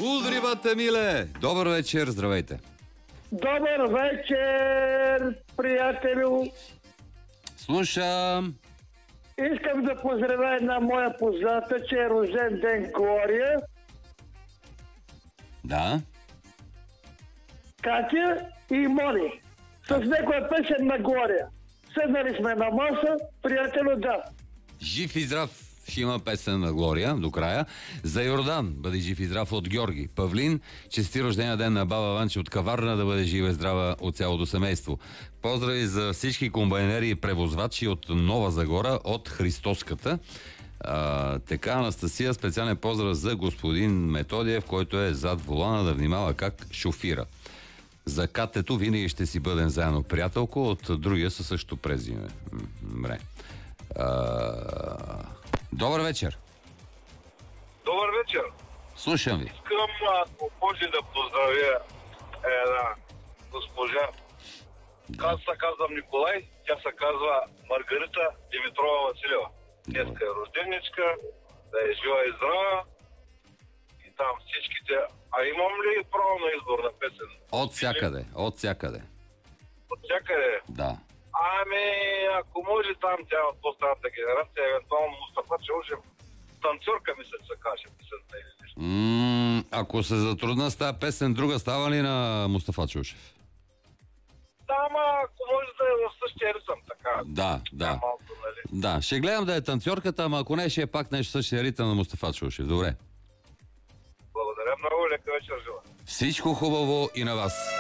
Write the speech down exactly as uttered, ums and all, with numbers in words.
Удрибата, миле! Добър вечер, здравейте! Добър вечер, приятелю! Слушам! Искам да поздравя една моя позната, че е рожден ден Глория. Да? Катя и Мони. С някоя песен на Глория. Седнали сме на маса, приятелю, да. Жив и здрав! Ще има песен на Глория до края. За Йордан, бъде жив и здрав от Георги. Павлин, чести рождения ден на баба Ванче от Каварна, да бъде жива и здрава от цялото семейство. Поздрави за всички комбайнери и превозвачи от Нова Загора, от Христоската. А, така, Анастасия, специален поздрав за господин Методиев, който е зад волана, да внимава как шофира. За Катето винаги ще си бъдем заедно, приятелко, от другия със също презиме. Добре. А... Добър вечер. Добър вечер. Слушам ви. Искам, ако може да поздравя една госпожа. Да. Аз се казвам Николай, тя се казва Маргарита Димитрова Василева. Днеска е рожденичка, да е жива и здрава. И там всичките... А имам ли право на избор на песен? От всякъде, от всякъде. От всякъде? Да. Ами, ако може там тя от по-старата генерация, евентуално Мустафа Чаушев, танцорка мисля, че се каже песента или нещо. М- ако се затрудна с тази песен, друга става ли на Мустафа Чаушев? Да, ама ако може да е в същия ритъм, така. Да, да. Малко, нали? Да, ще гледам да е танцорката, ама ако не, ще е пак нещо същия ритъм на Мустафа Чаушев. Добре. Благодаря много, лека вечер, жива. Всичко хубаво и на вас.